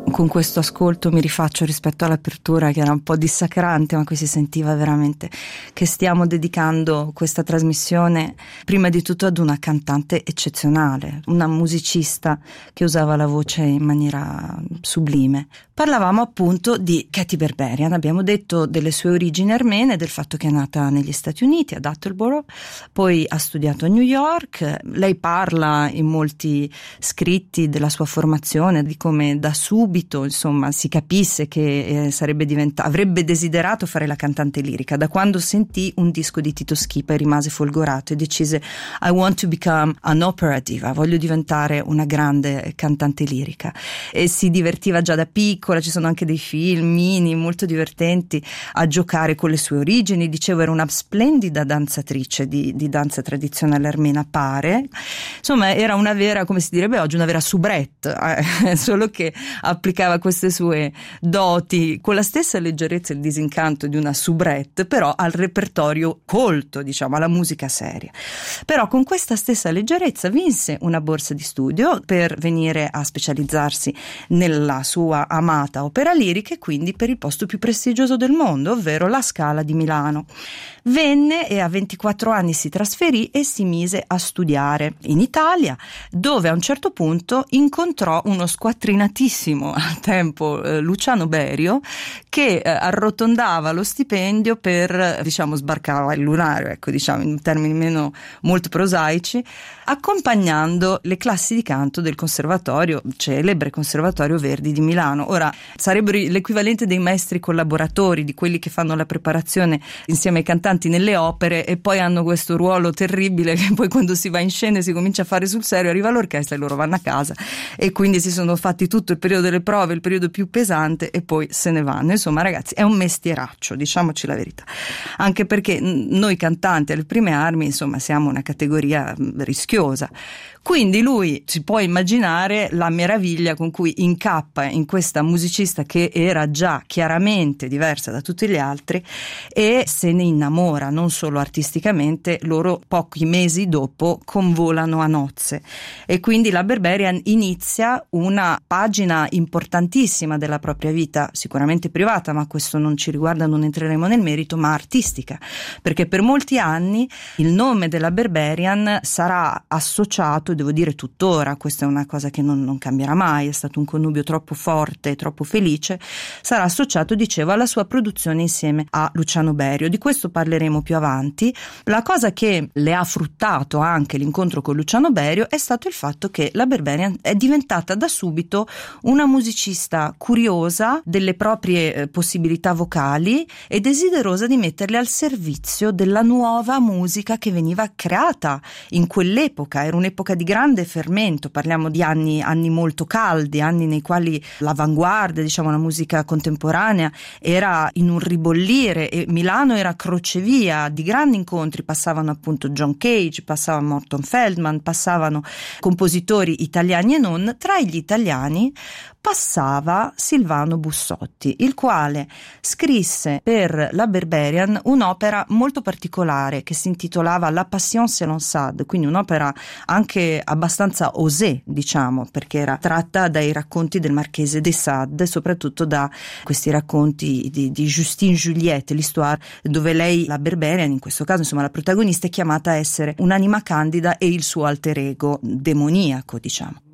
Con questo ascolto mi rifaccio rispetto all'apertura, che era un po' dissacrante, ma qui si sentiva veramente che stiamo dedicando questa trasmissione prima di tutto ad una cantante eccezionale, una musicista che usava la voce in maniera sublime. Parlavamo appunto di Katy Berberian, abbiamo detto delle sue origini armene, del fatto che è nata negli Stati Uniti, ad Attleboro, poi ha studiato a New York. Lei parla in molti scritti della sua formazione, di come da subito, insomma, si capisse che avrebbe desiderato fare la cantante lirica. Da quando sentì un disco di Tito Schipa rimase folgorato e decise: I want to become an opera diva, voglio diventare una grande cantante lirica. E si divertiva già da piccola, ci sono anche dei film mini molto divertenti a giocare con le sue origini. Dicevo, era una splendida danzatrice di danza tradizionale armena, pare. Insomma, era una vera, come si direbbe oggi, una vera soubrette, solo che applicava queste sue doti con la stessa leggerezza e il disincanto di una soubrette, però al repertorio colto, diciamo, alla musica seria. Però con questa stessa leggerezza vinse una borsa di studio per venire a specializzarsi nella sua amata opera lirica, e quindi per il posto più prestigioso del mondo, ovvero la Scala di Milano. Venne e a 24 anni si trasferì e si mise a studiare in Italia, dove a un certo punto incontrò uno squattrinatissimo al tempo Luciano Berio, che arrotondava lo stipendio per, diciamo, sbarcava il lunario, ecco, diciamo in termini meno molto prosaici, accompagnando le classi di canto del conservatorio, celebre Conservatorio Verdi di Milano. Ora, sarebbero l'equivalente dei maestri collaboratori, di quelli che fanno la preparazione insieme ai cantanti nelle opere e poi hanno questo ruolo terribile che poi quando si va in scena e si comincia a fare sul serio, arriva l'orchestra e loro vanno a casa, e quindi si sono fatti tutto il periodo delle prove, il periodo più pesante, e poi se ne vanno. Insomma, ragazzi, è un mestieraccio, diciamoci la verità, anche perché noi cantanti alle prime armi, insomma, siamo una categoria rischiosa. Quindi lui, si può immaginare la meraviglia con cui incappa in questa musicista che era già chiaramente diversa da tutti gli altri, e se ne innamora, non solo artisticamente. Loro pochi mesi dopo convolano a nozze, e quindi la Berberian inizia una pagina importantissima della propria vita, sicuramente privata, ma questo non ci riguarda, non entreremo nel merito, ma artistica, perché per molti anni il nome della Berberian sarà associato, devo dire tuttora, questa è una cosa che non cambierà mai, è stato un connubio troppo forte, troppo felice, sarà associato, dicevo, alla sua produzione insieme a Luciano Berio. Di questo parleremo più avanti. La cosa che le ha fruttato anche l'incontro con Luciano Berio è stato il fatto che la Berberian è diventata da subito una musicista curiosa delle proprie possibilità vocali e desiderosa di metterle al servizio della nuova musica che veniva creata in quell'epoca. Era un'epoca di grande fermento, parliamo di anni molto caldi, anni nei quali l'avanguardia, diciamo, la musica contemporanea era in un ribollire, e Milano era crocevia di grandi incontri. Passavano appunto John Cage, passava Morton Feldman, passavano compositori italiani e non. Tra gli italiani passava Silvano Bussotti, il quale scrisse per la Berberian un'opera molto particolare che si intitolava La Passion selon Sade, quindi un'opera anche abbastanza osé, diciamo, perché era tratta dai racconti del Marchese de Sade, soprattutto da questi racconti di Justine Juliette, l'histoire, dove lei, la Berberian, in questo caso, insomma, la protagonista, è chiamata a essere un'anima candida e il suo alter ego demoniaco, diciamo.